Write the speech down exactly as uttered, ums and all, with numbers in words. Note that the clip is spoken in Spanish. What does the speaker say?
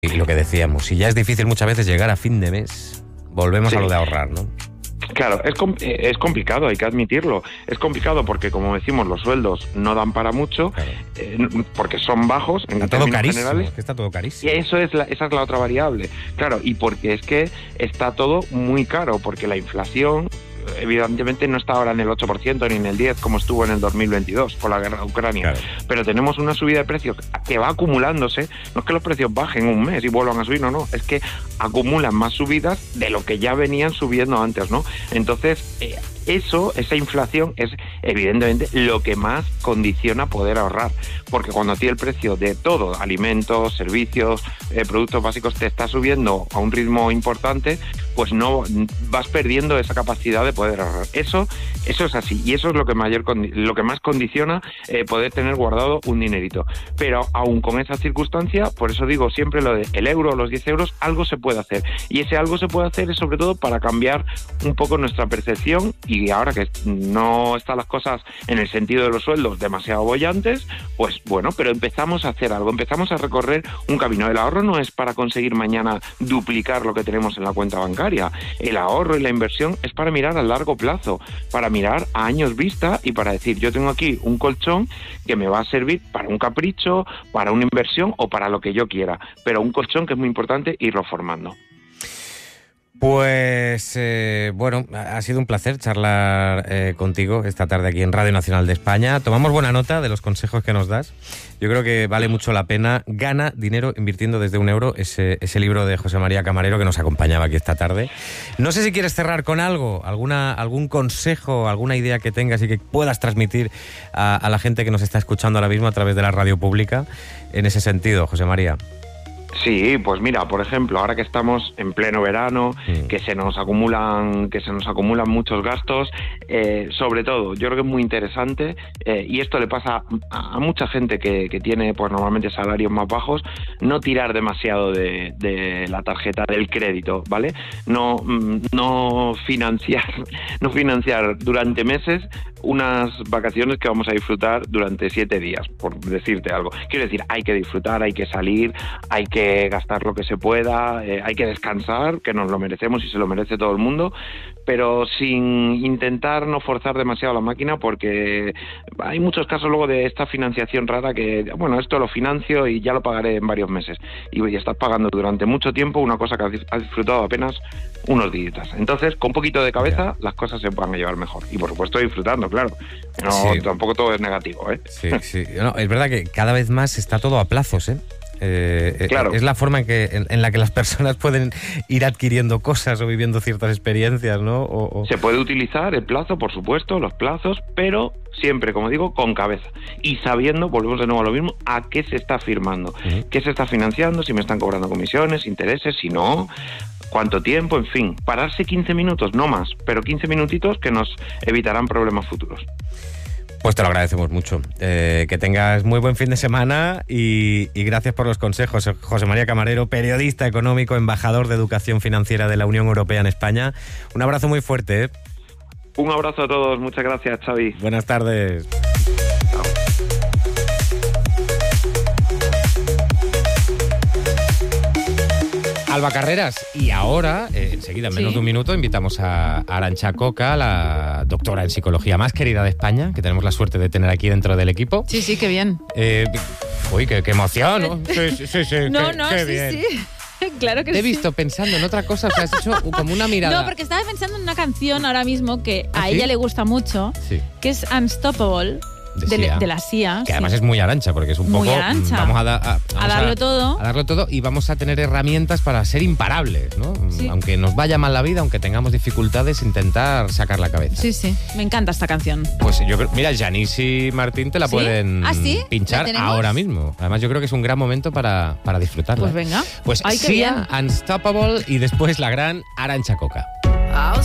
Y lo que decíamos, si ya es difícil muchas veces llegar a fin de mes, volvemos sí. a lo de ahorrar, ¿no? Claro, es, es complicado, hay que admitirlo. Es complicado porque, como decimos, los sueldos no dan para mucho, claro. eh, porque son bajos en está todo carísimo, generales. Es que está todo carísimo. Y eso es la, esa es la otra variable. Claro, y porque es que está todo muy caro, porque la inflación evidentemente no está ahora en el ocho por ciento ni en el diez por ciento como estuvo en el dos mil veintidós por la guerra de Ucrania, claro. pero tenemos una subida de precios que va acumulándose. No es que los precios bajen un mes y vuelvan a subir, no, no, es que acumulan más subidas de lo que ya venían subiendo antes, ¿no? Entonces, eh, eso, esa inflación es evidentemente lo que más condiciona poder ahorrar, porque cuando a ti el precio de todo, alimentos, servicios, eh, productos básicos, te está subiendo a un ritmo importante, pues no vas perdiendo esa capacidad de poder ahorrar. Eso, eso es así, y eso es lo que mayor lo que más condiciona eh, poder tener guardado un dinerito. Pero aún con esa circunstancia, por eso digo siempre lo de el euro, los diez euros, algo se puede hacer, y ese algo se puede hacer es sobre todo para cambiar un poco nuestra percepción. Y ahora que no están las cosas en el sentido de los sueldos demasiado bollantes, pues bueno, pero empezamos a hacer algo, empezamos a recorrer un camino. El ahorro no es para conseguir mañana duplicar lo que tenemos en la cuenta bancaria. El ahorro y la inversión es para mirar a largo plazo, para mirar a años vista y para decir, yo tengo aquí un colchón que me va a servir para un capricho, para una inversión o para lo que yo quiera, pero un colchón que es muy importante irlo formando. Pues, eh, bueno, ha sido un placer charlar eh, contigo esta tarde aquí en Radio Nacional de España. Tomamos buena nota de los consejos que nos das. Yo creo que vale mucho la pena. Gana dinero invirtiendo desde un euro, ese, ese libro de José María Camarero que nos acompañaba aquí esta tarde. No sé si quieres cerrar con algo, alguna algún consejo, alguna idea que tengas y que puedas transmitir a, a la gente que nos está escuchando ahora mismo a través de la radio pública en ese sentido, José María. Sí, pues mira, por ejemplo, ahora que estamos en pleno verano, sí. que se nos acumulan, que se nos acumulan muchos gastos, eh, sobre todo, yo creo que es muy interesante, eh, y esto le pasa a, a mucha gente que, que tiene, pues normalmente salarios más bajos, no tirar demasiado de, de la tarjeta del crédito, ¿vale? No, no financiar, no financiar durante meses unas vacaciones que vamos a disfrutar durante siete días, por decirte algo. Quiero decir, hay que disfrutar, hay que salir, hay que gastar lo que se pueda, eh, hay que descansar, que nos lo merecemos y se lo merece todo el mundo, pero sin intentar no forzar demasiado la máquina, porque hay muchos casos luego de esta financiación rara que, bueno, esto lo financio y ya lo pagaré en varios meses, y, y estás pagando durante mucho tiempo una cosa que has disfrutado apenas unos días. Entonces, con un poquito de cabeza, las cosas se van a llevar mejor, y por supuesto disfrutando, claro, no, sí. tampoco todo es negativo, ¿eh? Sí, sí. No, es verdad que cada vez más está todo a plazos, ¿eh? Eh, claro. Es la forma en, que, en, en la que las personas pueden ir adquiriendo cosas o viviendo ciertas experiencias, ¿no? O, o... Se puede utilizar el plazo, por supuesto, los plazos, pero siempre, como digo, con cabeza. Y sabiendo, volvemos de nuevo a lo mismo, a qué se está firmando, uh-huh. qué se está financiando, si me están cobrando comisiones, intereses, si no, cuánto tiempo, en fin. Pararse quince minutos, no más, pero quince minutitos que nos evitarán problemas futuros. Pues te lo agradecemos mucho. Eh, que tengas muy buen fin de semana y, y gracias por los consejos. José María Camarero, periodista económico, embajador de Educación Financiera de la Unión Europea en España. Un abrazo muy fuerte, ¿eh? Un abrazo a todos. Muchas gracias, Xavi. Buenas tardes. Chao. Alba Carreras, y ahora, eh, enseguida, en menos sí. de un minuto, invitamos a Arantxa Coca, la doctora en psicología más querida de España, que tenemos la suerte de tener aquí dentro del equipo. Sí, sí, qué bien. Eh, uy, qué, qué emoción, ¿no? Sí, sí, sí, sí, no, qué, no, qué sí, bien. sí. Claro que Te he sí. visto pensando en otra cosa, o sea, has hecho como una mirada. No, porque estaba pensando en una canción ahora mismo que ¿Ah, a sí? ella le gusta mucho, sí. que es Unstoppable. De, de, de la S I A. Que sí. además es muy Arantxa, porque es un muy poco... Arantxa. Vamos a, da, a, vamos a darlo a, todo. A darlo todo y vamos a tener herramientas para ser imparables, ¿no? Sí. Aunque nos vaya mal la vida, aunque tengamos dificultades, intentar sacar la cabeza. Sí, sí. Me encanta esta canción. Pues yo creo... Mira, Janice y Martín te la ¿Sí? pueden ¿Ah, sí? pinchar ahora mismo. Además, yo creo que es un gran momento para, para disfrutarla. Pues venga. Pues Ay, S I A, Unstoppable y después la gran Arantxa Coca.